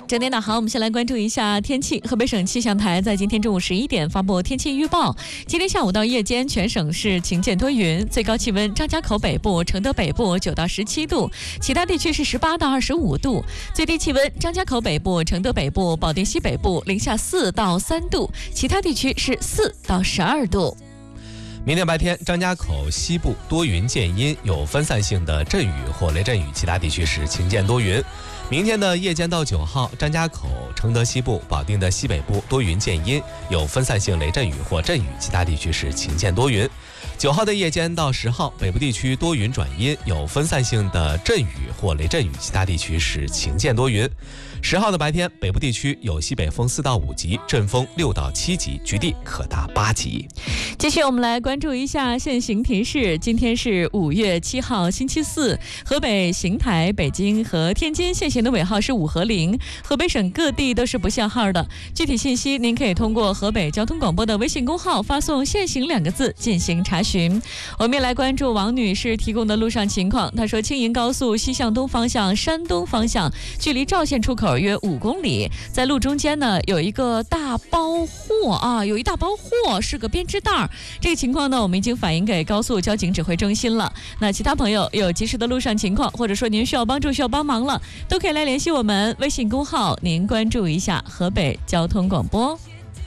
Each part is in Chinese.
整点导航，我们先来关注一下天气。河北省气象台在今天中午11点发布天气预报，今天下午到夜间全省是晴间多云，最高气温张家口北部、承德北部9到17度，其他地区是18到25度，最低气温张家口北部、承德北部、保定西北部零下4到3度，其他地区是4到12度。 明天白天，张家口西部多云见阴，有分散性的阵雨或雷阵雨，其他地区是晴间多云。明天的夜间到9号，张家口、承德西部、保定的西北部多云见阴，有分散性雷阵雨或阵雨，其他地区是晴间多云。9号的夜间到10号，北部地区多云转阴，有分散性的阵雨或雷阵雨，其他地区是晴间多云。10号的白天，北部地区有西北风4到5级，阵风6到7级，局地可达8级。 继续，我们来关注一下现行提示。今天是5月7号，星期四。河北邢台、北京和天津现行的尾号是5和0，河北省各地都是不限号的。具体信息您可以通过河北交通广播的微信公号发送"限行"2个字进行查询。我们也来关注王女士提供的路上情况。她说，青银高速西向东方向山东方向，距离赵县出口约5公里，在路中间呢有一个大包货啊，有一大包货是个编织袋。这个情况呢，我们已经反映给高速交警指挥中心了。那其他朋友有及时的路上情况，或者说您需要帮助、需要帮忙了，都可以来联系我们微信公号，您关注一下河北交通广播。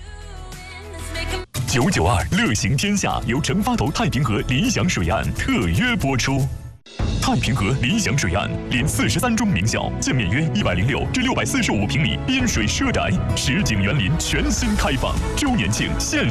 992乐行天下由成发头太平河理想水岸特约播出。太平河理想水岸连43中名校，建面约106至645平米滨水奢宅，实景园林全新开放，周年庆现